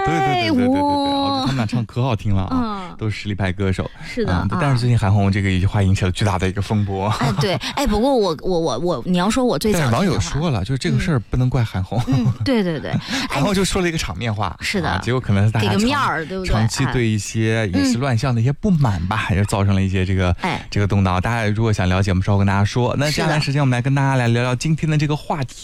对， 哇， 他们俩唱可好听了啊，都是实力派歌手。 是的， 但是最近韩红这个一句话引起了巨大的一个风波。 对，不过我，你要说我最早， 但是网友说了，就是这个事儿不能怪韩红。 对， 韩红就说了一个场面话， 是的， 结果可能是大家给个面儿，对不对？ 长期对一些饮食乱象的一些不满吧，也就造成了一些这个动荡。大家如果想了解，我们稍后跟大家说。那接下来时间，我们来跟大家来聊聊今天的这个话题。